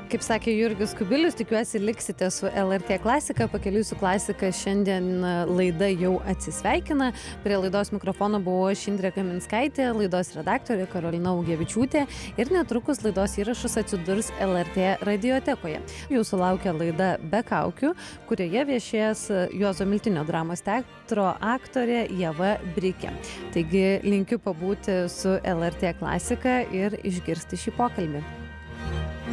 Kaip sakė Jurgis Kubilius, tikiuosi liksite su LRT klasika. Pakeliui su klasika šiandien laida jau atsisveikina. Prie laidos mikrofono buvo aš, Indrė Kaminskaitė, laidos redaktorė Karolina Augevičiūtė ir netrukus laidos įrašas atsidurs LRT radiotekoje. Jūsų laukia laida Be kaukių, kurioje viešės Juozo Miltinio dramos teatro aktorė Ieva Brikė. Taigi linkiu pabūti su LRT klasika ir išgirsti šį pokalbį.